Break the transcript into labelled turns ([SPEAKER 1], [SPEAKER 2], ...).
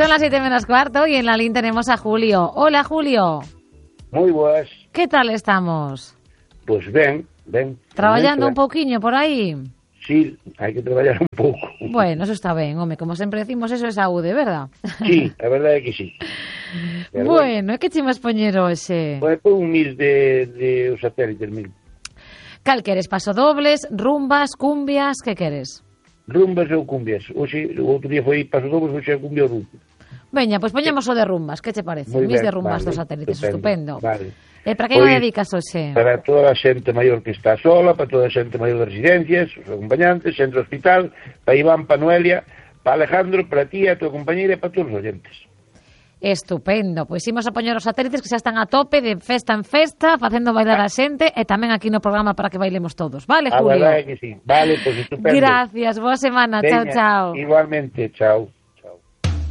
[SPEAKER 1] Son las 7:15 y en la línea tenemos a Julio. Hola, Julio.
[SPEAKER 2] Moi boas.
[SPEAKER 1] ¿Qué tal estamos?
[SPEAKER 2] Pois ben.
[SPEAKER 1] Traballando un pouquiño por aí?
[SPEAKER 2] Sí, hai que traballar un pouco.
[SPEAKER 1] Bueno, eso está ben, home, como sempre decimos, eso é saúde, verdad?
[SPEAKER 2] Sí, a verdade é que sí.
[SPEAKER 1] Pero bueno, é que che vas poñer hoxe?
[SPEAKER 2] Pois un mil de os satélites, mil.
[SPEAKER 1] Cal queres? Pasodobles, rumbas, cumbias, que queres?
[SPEAKER 2] Rumbas ou cumbias. Hoxe, o outro día foi pasodobles, hoxe é cumbia ou rumba.
[SPEAKER 1] Veña, pois poñemos o de rumbas, que che parece?
[SPEAKER 2] Moi
[SPEAKER 1] Mis
[SPEAKER 2] ben,
[SPEAKER 1] de rumbas
[SPEAKER 2] vale,
[SPEAKER 1] dos satélites, estupendo.
[SPEAKER 2] Vale.
[SPEAKER 1] E para que o dedicas hoxe?
[SPEAKER 2] Para toda a xente maior que está sola, para toda a xente maior de residencias, os acompañantes, centro hospital, para Iván, para Noelia, para Alejandro, para ti, a tua compañeira e para todos os oyentes.
[SPEAKER 1] Estupendo, pois imos a poñer os satélites que xa están a tope de festa en festa, facendo bailar a xente e tamén aquí no programa para que bailemos todos, vale, Julio?
[SPEAKER 2] A verdade é que sí, vale, pois estupendo.
[SPEAKER 1] Gracias, boa semana,
[SPEAKER 2] Veña,
[SPEAKER 1] chao.
[SPEAKER 2] Igualmente, chao.